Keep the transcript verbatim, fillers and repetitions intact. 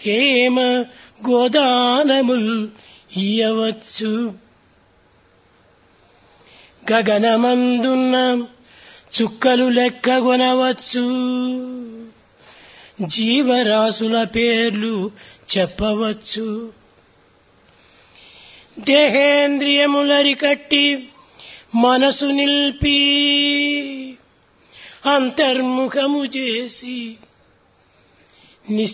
హేమ గోదానముల్ ఇయ్యవచ్చు. గగనమందున్న చుక్కలు లెక్కగొనవచ్చు. జీవరాశుల పేర్లు చెప్పవచ్చు. దేహేంద్రియములరికట్టి మనసు నిల్పి అంతర్ముఖము చేసి